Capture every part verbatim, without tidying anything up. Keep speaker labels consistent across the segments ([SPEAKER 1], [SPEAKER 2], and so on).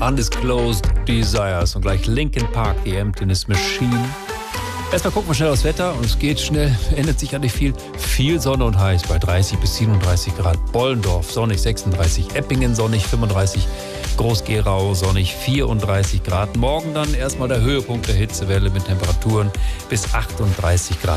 [SPEAKER 1] Undisclosed Desires und gleich Linkin Park, The Emptiness Machine. Erstmal gucken wir schnell aufs Wetter und es geht schnell, ändert sich ja nicht viel. Viel Sonne und heiß bei dreißig bis siebenunddreißig Grad. Bollendorf sonnig sechsunddreißig, Eppingen sonnig fünfunddreißig, Groß-Gerau sonnig vierunddreißig Grad. Morgen dann erstmal der Höhepunkt der Hitzewelle mit Temperaturen bis achtunddreißig Grad.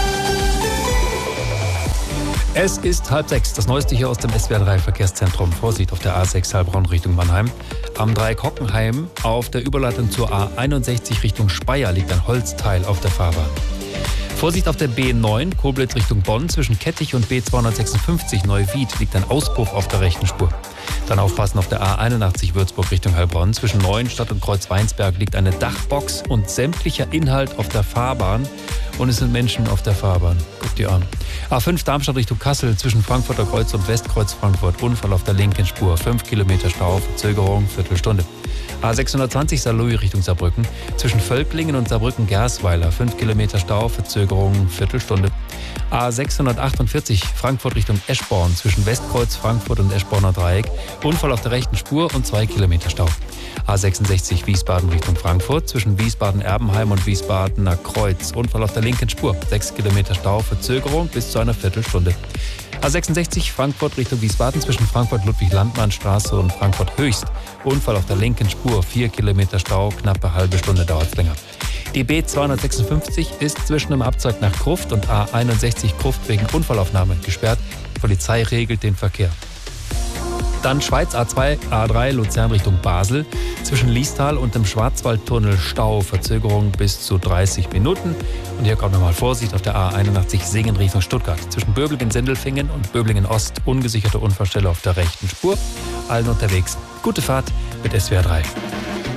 [SPEAKER 1] Es ist halb sechs. Das Neueste hier aus dem S W R drei Verkehrszentrum. Vorsicht auf der A sechs Heilbronn Richtung Mannheim. Am Dreieck Hockenheim auf der Überleitung zur A einundsechzig Richtung Speyer liegt ein Holzteil auf der Fahrbahn. Vorsicht auf der B neun Koblenz Richtung Bonn. Zwischen Kettich und B zweihundertsechsundfünfzig Neuwied liegt ein Auspuff auf der rechten Spur. Dann aufpassen auf der A einundachtzig Würzburg Richtung Heilbronn. Zwischen Neuenstadt und Kreuzweinsberg liegt eine Dachbox und sämtlicher Inhalt auf der Fahrbahn. Und es sind Menschen auf der Fahrbahn. Guck dir an. A fünf Darmstadt Richtung Kassel zwischen Frankfurter Kreuz und Westkreuz Frankfurt. Unfall auf der linken Spur. fünf Kilometer Stau, Verzögerung, Viertelstunde. A sechshundertzwanzig Saarlouis Richtung Saarbrücken. Zwischen Völklingen und Saarbrücken-Gersweiler. fünf Kilometer Stau, Verzögerung, Viertelstunde. A sechshundertachtundvierzig Frankfurt Richtung Eschborn. Zwischen Westkreuz Frankfurt und Eschborner Dreieck. Unfall auf der rechten Spur und zwei Kilometer Stau. A sechsundsechzig Wiesbaden Richtung Frankfurt. Zwischen Wiesbaden-Erbenheim und Wiesbadener Kreuz. Unfall auf der linken Spur. sechs Kilometer Stau, Verzögerung bis zu einer Viertelstunde. A sechsundsechzig Frankfurt Richtung Wiesbaden zwischen Frankfurt-Ludwig-Landmann-Straße und Frankfurt-Höchst. Unfall auf der linken Spur. vier Kilometer Stau, knappe halbe Stunde dauert es länger. Die B zweihundertsechsundfünfzig ist zwischen dem Abzweig nach Gruft und A einundsechzig Gruft wegen Unfallaufnahme gesperrt. Die Polizei regelt den Verkehr. Dann Schweiz A zwei, A drei Luzern Richtung Basel. Zwischen Liestal und dem Schwarzwaldtunnel Stau. Verzögerung bis zu dreißig Minuten. Und hier kommt nochmal Vorsicht auf der A einundachtzig Singen Richtung Stuttgart. Zwischen Böblingen-Sindelfingen und Böblingen-Ost ungesicherte Unfallstelle auf der rechten Spur. Allen unterwegs. Gute Fahrt mit S W R drei.